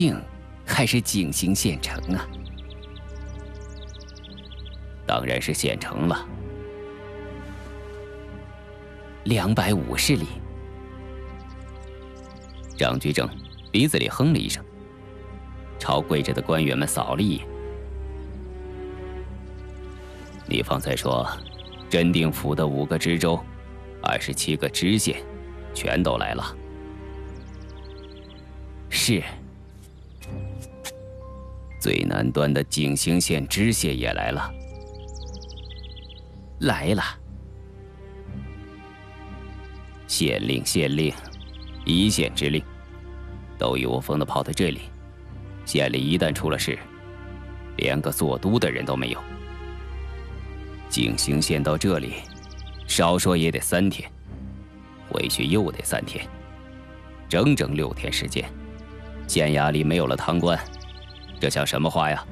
定还是景行县城啊？ 当然是县城了。 250里。 张居正鼻子里哼了一声，朝跪着的官员们扫了一眼。你方才说，镇定府的5个知州，27个知县，全都来了。 是。 最南端的景行县知县也来了。 来了。 县令、一县之令，都一窝蜂地跑到这里。县里一旦出了事，连个做督的人都没有。景行县到这里，少说也得3天，回去又得3天，整整6天时间。县衙里没有了堂官，这像什么话呀？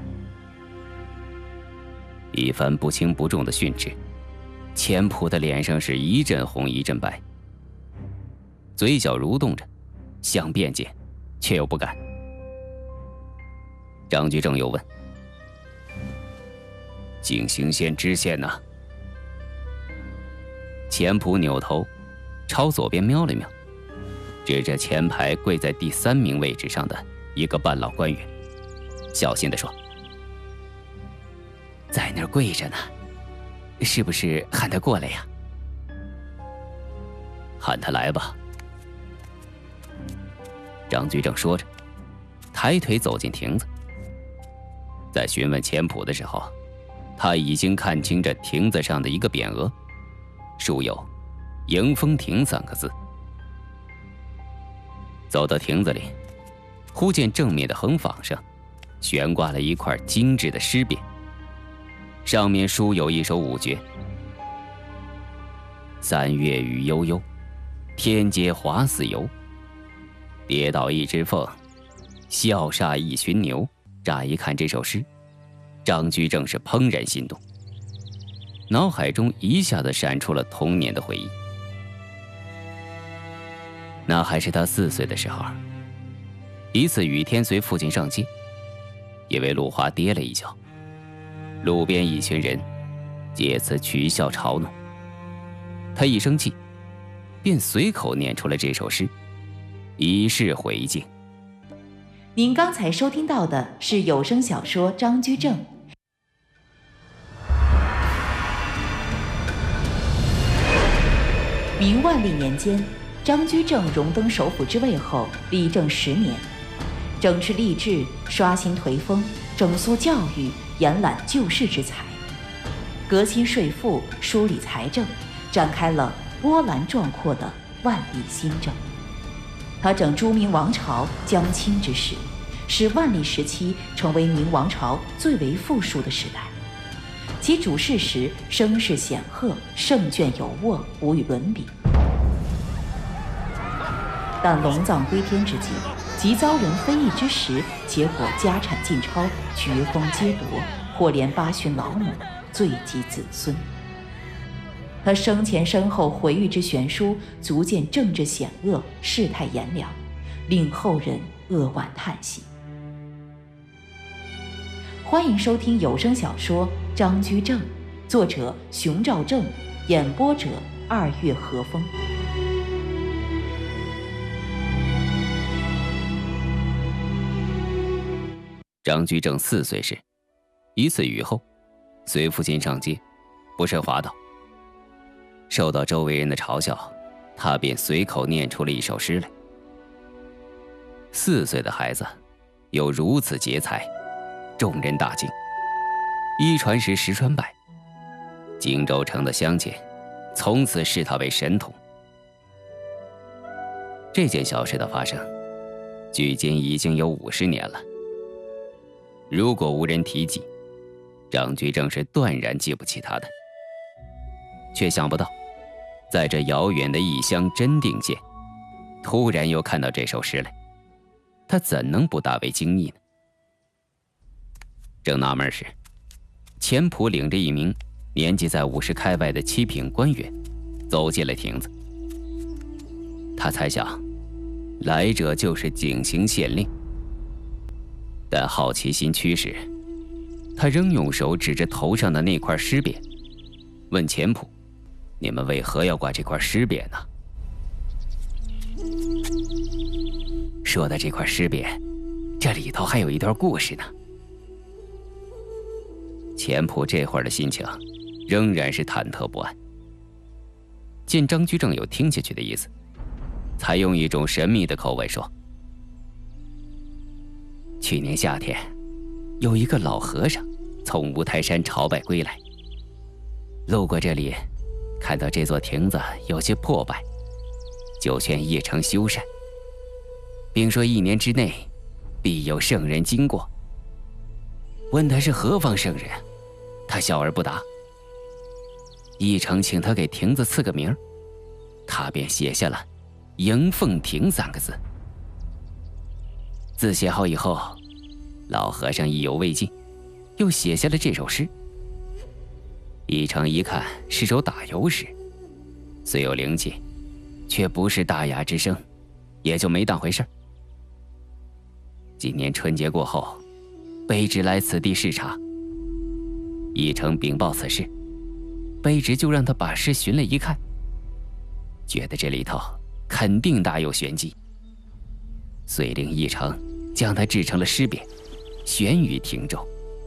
一番不轻不重的训斥，钱普的脸上是一阵红一阵白，嘴角蠕动着，想辩解，却又不敢。张居正又问：“景行县知县呢？”钱普扭头，朝左边瞄了瞄，指着前排跪在第3名位置上的一个半老官员，小心地说：“ 在那儿跪着呢，是不是喊他过来呀？”“ 喊他来吧。”张居正说着，抬腿走进亭子。在询问钱普的时候，他已经看清这亭子上的一个匾额，书有“迎风亭”3个字。走到亭子里，忽见正面的横坊上悬挂了一块精致的诗匾，上面书有一首5绝：“3月雨悠悠，天街滑似油。跌倒一只凤，笑煞一群牛。”乍一看这首诗，张居正是怦然心动，脑海中一下子闪出了童年的回忆。那还是他4岁的时候，一次雨天随父亲上街，因为路滑跌了一跤，路边一群人借此取笑嘲弄，他一生气，便随口念出了这首诗，以示回敬。 您刚才收听到的是有声小说《张居正》。明万历年间，张居正荣登首辅之位后，理政10年，整治吏治，刷新颓风，整肃教育，延揽救世之才，革新税赋，梳理财政，展开了波澜壮阔的万历新政。他整朱明王朝将倾之势，使万历时期成为明王朝最为富庶的时代。其主事时声势显赫，胜券有握，无与伦比。但龙藏归天之际，即遭人非议之时，结果家产尽超，爵封皆夺，或连8旬老母，罪及子孙。他生前身后回谕之悬殊，足见政治险恶，世态炎凉，令后人扼腕叹息。欢迎收听有声小说《张居正》，作者熊兆正，演播者2月和风。 张居正4岁时，一次雨后，随父亲上街，不慎滑倒，受到周围人的嘲笑，他便随口念出了一首诗来。4岁的孩子有如此节才，众人大惊。1传10，10传100，荆州城的乡亲从此视他为神童。这件小事的发生，距今已经有50年了。如果无人提及，张居正是断然记不起他的。却想不到，在这遥远的异乡真定县，突然又看到这首诗来，他怎能不大为惊异呢？正纳闷时，钱普领着一名年纪在50开外的7品官员走进了亭子。他猜想，来者就是景行县令。 但好奇心驱使，他仍用手指着头上的那块尸匾，问钱普：“你们为何要挂这块尸匾呢？” 说的这块尸匾，这里头还有一段故事呢。 钱普这会儿的心情仍然是忐忑不安。见张居正有听下去的意思，才用一种神秘的口吻说：“ 去年夏天，有一个老和尚从五台山朝拜归来，路过这里，看到这座亭子有些破败，就劝义成修缮，并说1年之内必有圣人经过。问他是何方圣人，他笑而不答。义成请他给亭子赐个名，他便写下了“迎凤亭”3个字。字写好以后，老和尚意犹未尽，又写下了这首诗。义成一看是首打油诗，虽有灵气，却不是大雅之声，也就没当回事。今年春节过后，卑职来此地视察，义成禀报此事，卑职就让他把诗寻了一看，觉得这里头肯定大有玄机，遂令义成将它制成了诗匾，悬于亭中。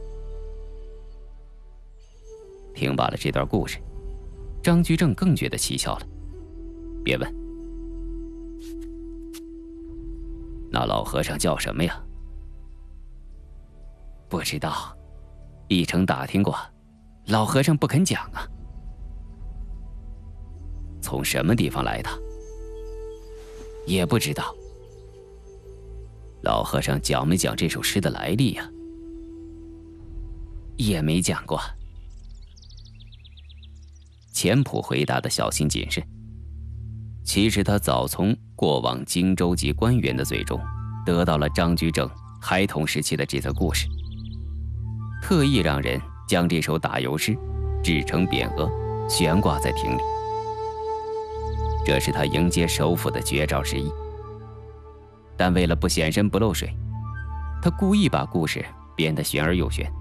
听罢了这段故事，张居正更觉得蹊跷了。别问，那老和尚叫什么呀？ 不知道，义成打听过，老和尚不肯讲啊。 从什么地方来的？ 也不知道。 老和尚讲没讲这首诗的来历呀？ 也没讲过。 钱普回答的小心谨慎。其实他早从过往荆州籍官员的嘴中得到了张居正孩童时期的这则故事，特意让人将这首打油诗制成匾额，悬挂在亭里。这是他迎接首辅的绝招之一。但为了不显身不漏水，他故意把故事编得玄而又玄。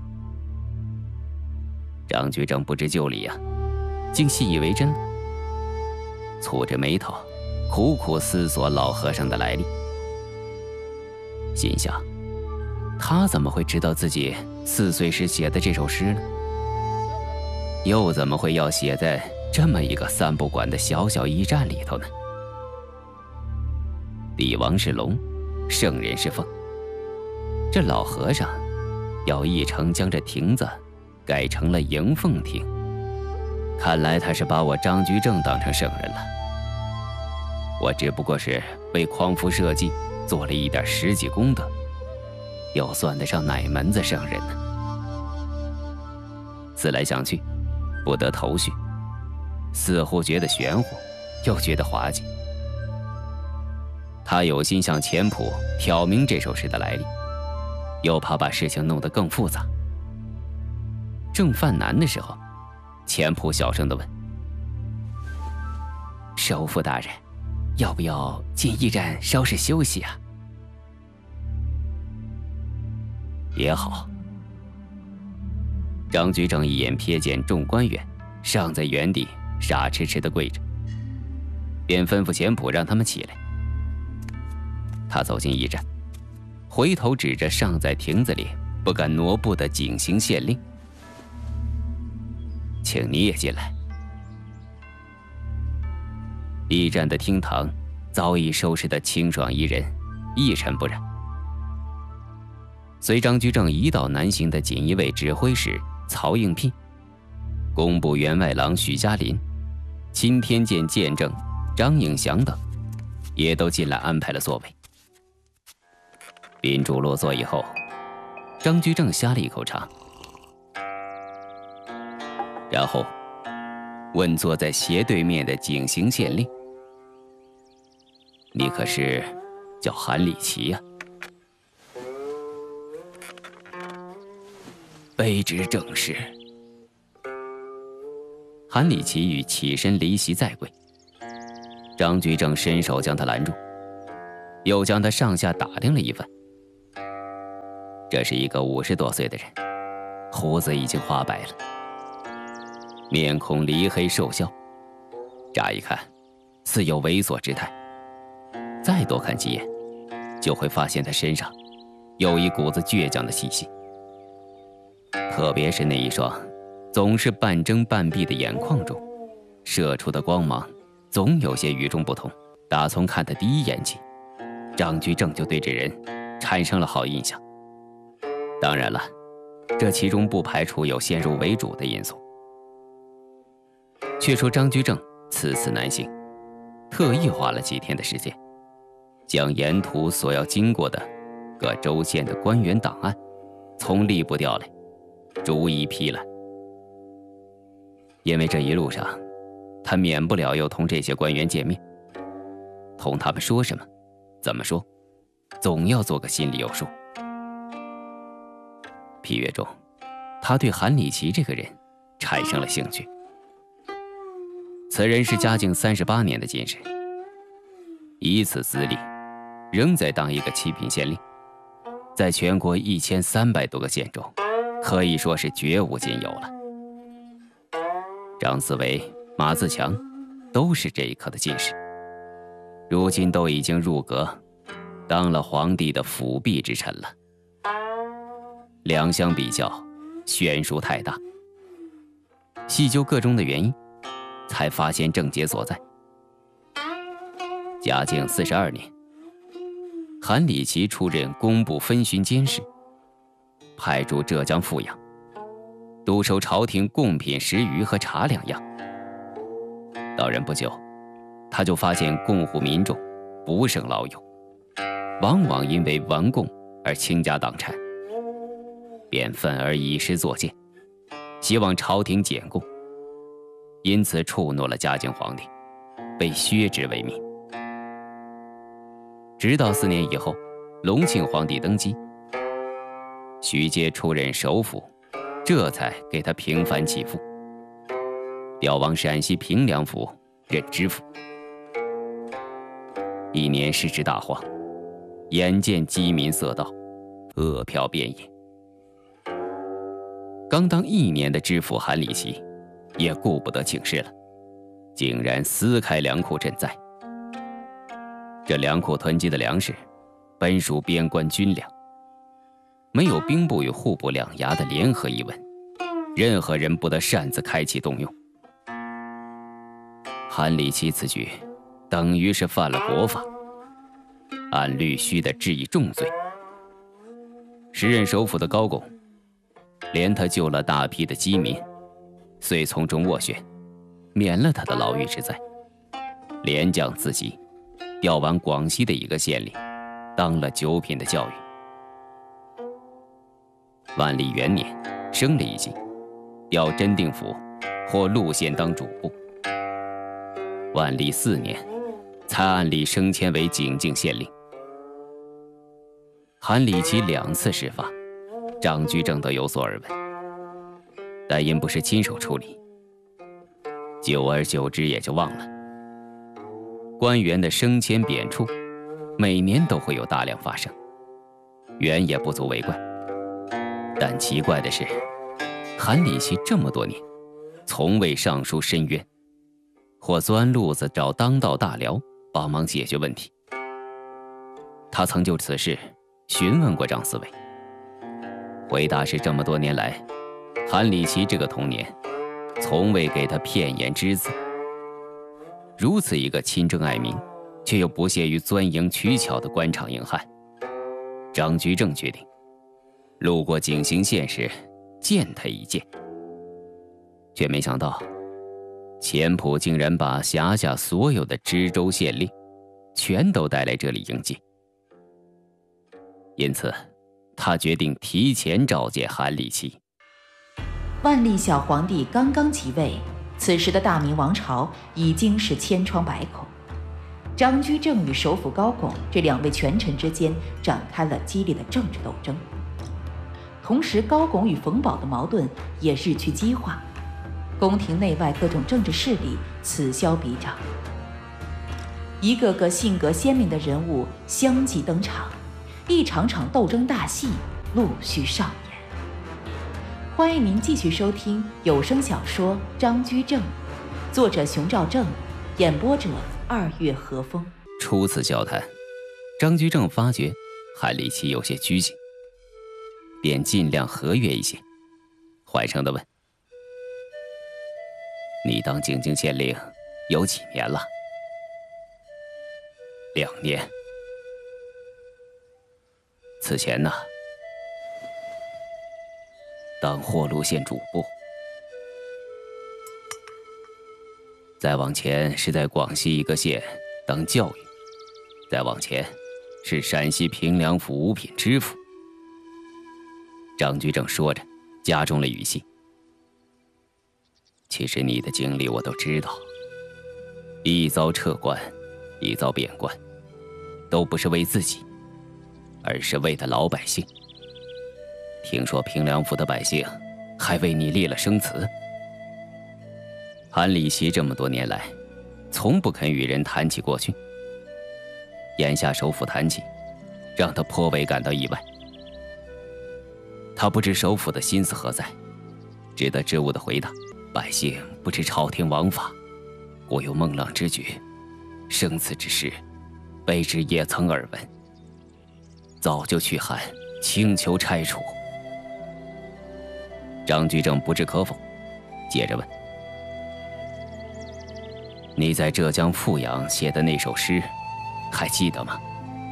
张居正不知就里啊，竟信以为真了，蹙着眉头，苦苦思索老和尚的来历，心想：他怎么会知道自己4岁时写的这首诗呢？又怎么会要写在这么一个3不管的小小驿站里头呢？帝王是龙，圣人是凤，这老和尚要义成将这亭子改成了迎凤亭，看来他是把我张居正当成圣人了。我只不过是为匡扶社稷做了一点实际功德，又算得上哪门子圣人呢？思来想去，不得头绪，似乎觉得玄乎，又觉得滑稽。他有心向钱普挑明这首诗的来历，又怕把事情弄得更复杂。正犯难的时候，钱普小声地问：“ 首辅大人，要不要进驿站稍事休息啊？” 也好。张居正一眼瞥见众官员尚在原地傻痴痴地跪着，便吩咐钱普让他们起来。他走进驿站，回头指着尚在亭子里不敢挪步的景行县令：“请你也进来。”驿站的厅堂早已收拾得清爽宜人，一尘不染。随张居正一道南行的锦衣卫指挥使曹应聘、工部员外郎许嘉林、钦天监监正张应祥等，也都进来安排了座位。宾主落座以后，张居正呷了一口茶，然后问坐在斜对面的景行县令：“你可是叫韩礼奇呀？”“ 卑职正是。” 韩礼奇欲起身离席再跪，张居正伸手将他拦住，又将他上下打量了一番。 这是一个50多岁的人，胡子已经花白了，面孔黧黑瘦削，乍一看似有猥琐之态，再多看几眼，就会发现他身上有一股子倔强的气息。特别是那一双总是半睁半闭的眼眶中射出的光芒，总有些与众不同。打从看他第一眼起，张居正就对这人产生了好印象。当然了，这其中不排除有先入为主的因素。却说张居正此次南行，特意花了几天的时间，将沿途所要经过的各州县的官员档案从吏部调来，逐一批了。因为这一路上，他免不了要同这些官员见面，同他们说什么，怎么说，总要做个心里有数。批阅中，他对韩礼奇这个人产生了兴趣。此人是嘉靖38年的进士，以此资历，仍在当一个7品县令，在全国1300多个县中，可以说是绝无仅有了。张思维、马自强都是这一科的进士，如今都已经入阁，当了皇帝的辅弼之臣了。两相比较，悬殊太大。细究个中的原因，才发现症结所在。嘉靖42年，韩礼奇出任工部分巡监事，派驻浙江富阳，督收朝廷贡品食鱼和茶2样。到任不久，他就发现贡户民众不胜劳友，往往因为顽贡而倾家荡产，便愤而以诗作谏，希望朝廷减贡，因此触怒了嘉靖皇帝，被削职为民。直到4年以后，隆庆皇帝登基，徐阶出任首辅，这才给他平反起复，调往陕西平凉府任知府。1年时值大荒，眼见饥民色道，饿殍遍野。刚当1年的知府韩礼奇也顾不得请示了，竟然撕开粮库赈灾。这粮库囤积的粮食本属边关军粮，没有兵部与户部两衙的联合一文，任何人不得擅自开启动用。韩礼奇此举等于是犯了国法，按律须得治以重罪。时任首辅的高拱连他救了大批的饥民，遂从中斡旋，免了他的牢狱之灾，连降自级，调往广西的一个县里，当了9品的教育。万历元年升了一级，调真定府或陆县当主簿。万历4年才按例升迁为景靖县令。韩礼奇2次事发，张居正都有所耳闻，但因不是亲手处理，久而久之也就忘了。官员的升迁贬黜，每年都会有大量发生，原也不足为怪。但奇怪的是，韩礼奇这么多年，从未上书申冤，或钻路子找当道大僚帮忙解决问题。他曾就此事询问过张思维，回答是这么多年来，韩礼奇这个童年从未给他片言之字。如此一个亲政爱民，却又不屑于钻营取巧的官场硬汉，张居正决定路过景行县时见他一见。却没想到钱普竟然把辖下所有的知州县令全都带来这里迎接，因此他决定提前召见韩礼奇。 万历小皇帝刚刚即位，此时的大明王朝已经是千疮百孔，张居正与首辅高拱这2位权臣之间展开了激烈的政治斗争。同时，高拱与冯保的矛盾也日趋激化，宫廷内外各种政治势力此消彼长，一个个性格鲜明的人物相继登场，一场场斗争大戏陆续上演。欢迎您继续收听有声小说《张居正》，作者熊兆正，演播者二月和风。 初次交谈，张居正发觉韩立奇有些拘谨，便尽量和悦一些，缓声地问：“你当京津县令有几年了？”2年。此前呢，当霍路县主簿，再往前是在广西一个县当教育，再往前是陕西平凉府五品知府。张居正说着，加重了语气：“其实你的经历我都知道，一遭撤官，一遭贬官，都不是为自己，而是为了老百姓。听说平凉府的百姓还为你立了生祠。”韩立奇这么多年来，从不肯与人谈起过去，眼下首府谈起，让他颇为感到意外。他不知首府的心思何在，只得支吾地回答：“百姓不知朝廷王法，我有孟浪之举，生祠之事，卑职也曾耳闻，早就去函请求拆除。”张居正不置可否，接着问：“你在浙江富阳写的那首诗，还记得吗？”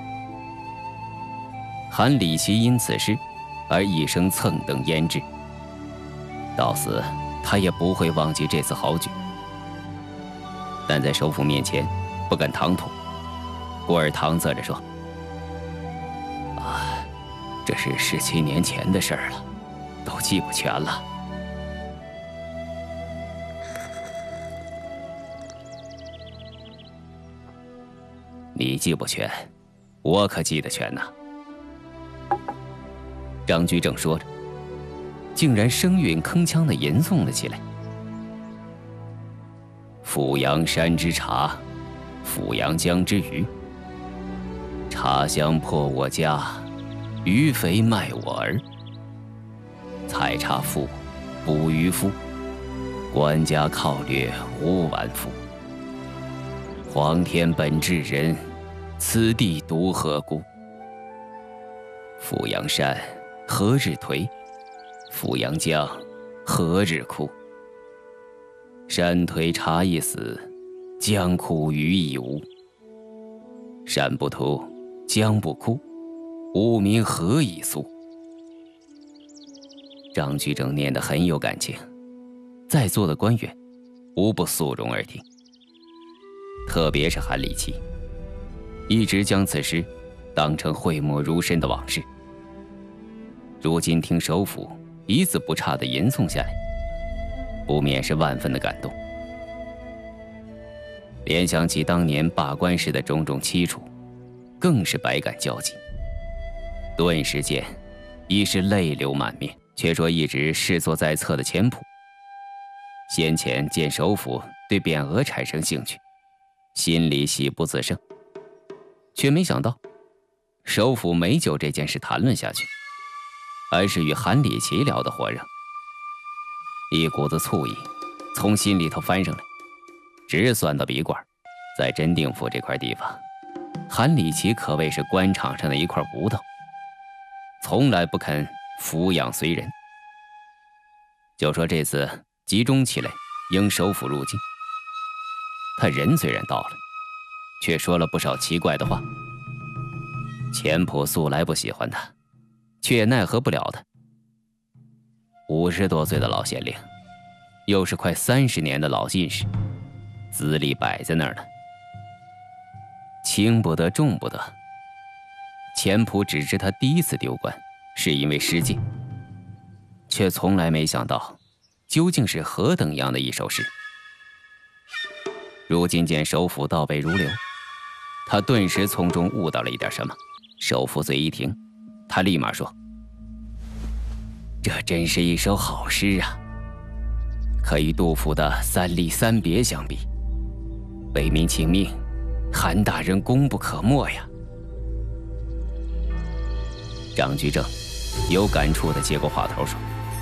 韩立奇因此事而一生蹭蹬胭脂，到死他也不会忘记这次豪举，但在首府面前不敢唐突，故而搪塞着说：“啊，这是17年前的事儿了，都记不全了。”你记不全，我可记得全呐。张居正说着，竟然声韵铿锵地吟诵了起来：“富阳山之茶，富阳江之鱼，茶香破我家，鱼肥卖我儿。采茶妇，捕鱼夫，官家靠掠无完肤。皇天本治人，此地独何辜？富阳山何日颓？富阳江何日枯？山颓茶亦死，江枯鱼亦无。山不秃，江不枯，吾民何以苏？”张居正念得很有感情，在座的官员无不肃容而听。特别是韩立奇，一直将此诗当成讳莫如深的往事，如今听首府一字不差地吟诵下来，不免是万分的感动。联想起当年罢官时的种种凄楚，更是百感交集，顿时间已是泪流满面。却说一直事作在侧的钱普，先前见首府对匾额产生兴趣，心里喜不自胜，却没想到首府没就这件事谈论下去，而是与韩立奇聊得火热。一股子醋意从心里头翻上来，直酸到鼻管。在真定府这块地方，韩立奇可谓是官场上的一块骨头，从来不肯俯仰随人。就说这次集中起来迎首府入境，他人虽然到了，却说了不少奇怪的话。钱普素来不喜欢他，却也奈何不了他。50多岁的老县令，又是快30年的老进士，资历摆在那儿呢，轻不得重不得。钱普只知他第一次丢官是因为失戒，却从来没想到究竟是何等样的一首诗。如今见首府倒背如流，他顿时从中悟到了一点什么。首府嘴一停，他立马说：“这真是一首好诗啊，可与杜甫的《三吏三别》相比，为民请命，韩大人功不可没呀。”张居正有感触地接过话头说：“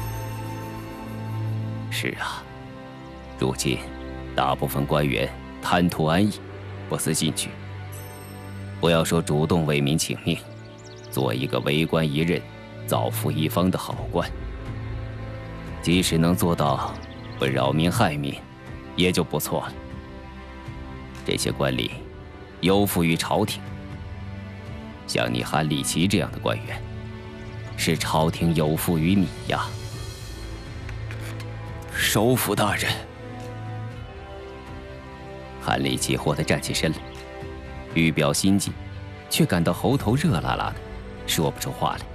是啊，如今大部分官员贪图安逸，不思进取。不要说主动为民请命，做一个为官一任、造福一方的好官，即使能做到不扰民害民，也就不错了。这些官吏有负于朝廷，像你韩立奇这样的官员，是朝廷有负于你呀。” 首辅大人。 韩立奇豁地站起身来，欲表心迹，却感到喉头热辣辣的，说不出话来。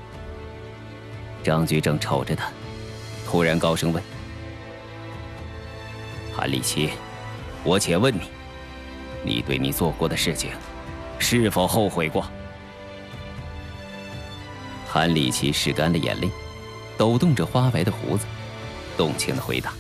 张居正瞅着他，突然高声问：“韩立奇，我且问你，你对你做过的事情，是否后悔过？”韩立奇拭干了眼泪，抖动着花白的胡子，动情地回答：“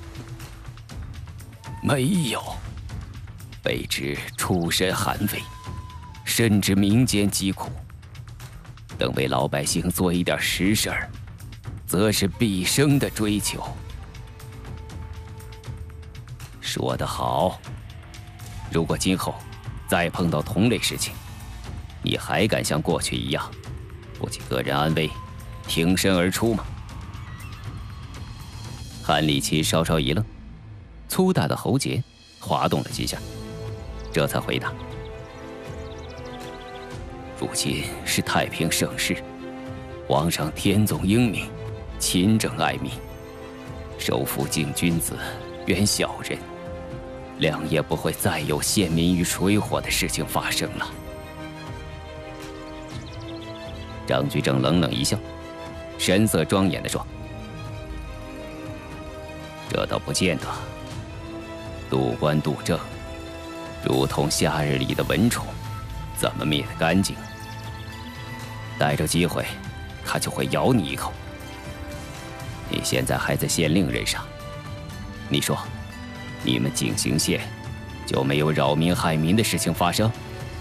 没有。卑职出身寒微，深知民间疾苦，能为老百姓做一点实事儿，则是毕生的追求。” 说得好。如果今后再碰到同类事情，你还敢像过去一样，不计个人安危，挺身而出吗？韩立奇稍稍一愣，粗大的喉结滑动了几下，这才回答：“ 如今是太平盛世，皇上天纵英明，勤政爱民，首辅敬君子，远小人，良也不会再有陷民于水火的事情发生了。” 张居正冷冷一笑，神色庄严地说：“ 这倒不见得。杜官杜政，如同夏日里的蚊虫，怎么灭得干净？逮着机会，它就会咬你一口。你现在还在县令任上，你说，你们景行县就没有扰民害民的事情发生？”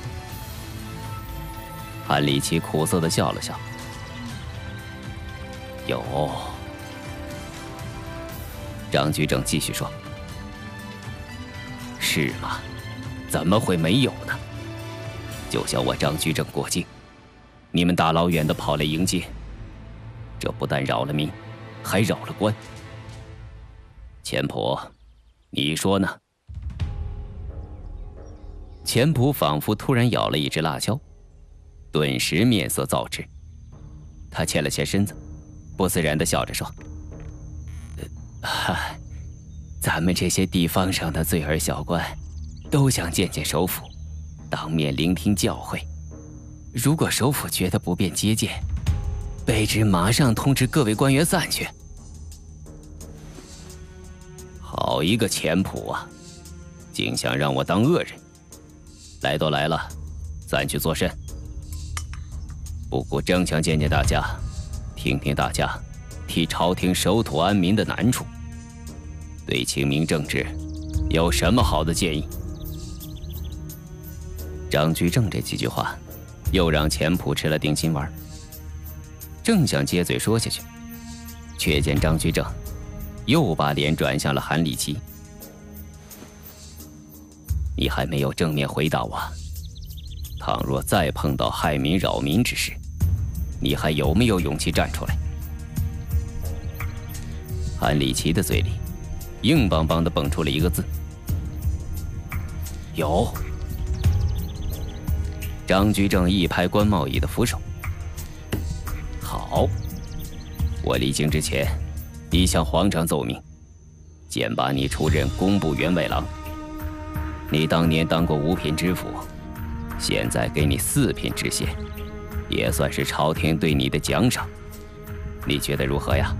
韩立奇苦涩地笑了笑：“ 有。” 张居正继续说：“ 是吗？怎么会没有呢？就像我张居正过境，你们大老远的跑来迎接，这不但扰了民，还扰了官。钱普，你说呢？” 钱普仿佛突然咬了一只辣椒，顿时面色燥赤。他欠了欠身子，不自然地笑着说：“ 咱们这些地方上的罪儿小官，都想见见首辅，当面聆听教诲。如果首辅觉得不便接见，卑职马上通知各位官员散去。” 好一个钱普啊，竟想让我当恶人！来都来了，散去作甚？不过正想见见大家，听听大家替朝廷守土安民的难处，对清明政治有什么好的建议？ 张居正这几句话，又让钱普吃了定心丸。正想接嘴说下去，却见张居正又把脸转向了韩立奇：“你还没有正面回答我，倘若再碰到害民扰民之事，你还有没有勇气站出来？”韩立奇的嘴里硬邦邦地蹦出了一个字：“ 有。” 张居正一拍关茂义的扶手：“ 好，我离京之前已向皇上奏明，荐拔你出任工部员外郎。你当年当过5品知府，现在给你4品知县，也算是朝廷对你的奖赏。你觉得如何呀？”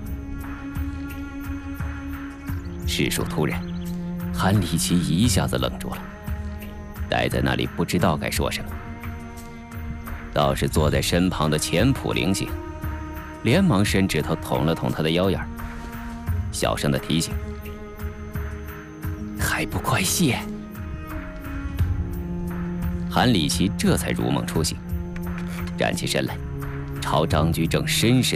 事属突然，韩立奇一下子愣住了，呆在那里不知道该说什么。倒是坐在身旁的钱普灵醒，连忙伸指头捅了捅他的腰眼，小声的提醒：“还不快谢！”韩立奇这才如梦初醒，站起身来， 朝张居正深深